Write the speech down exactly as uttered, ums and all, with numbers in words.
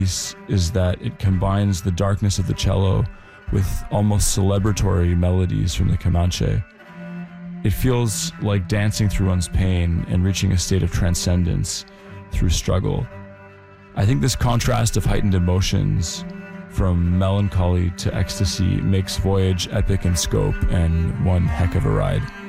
piece is that it combines the darkness of the cello with almost celebratory melodies from the Comanche. It feels like dancing through one's pain and reaching a state of transcendence through struggle. I think this contrast of heightened emotions, from melancholy to ecstasy, makes Voyage epic in scope and one heck of a ride.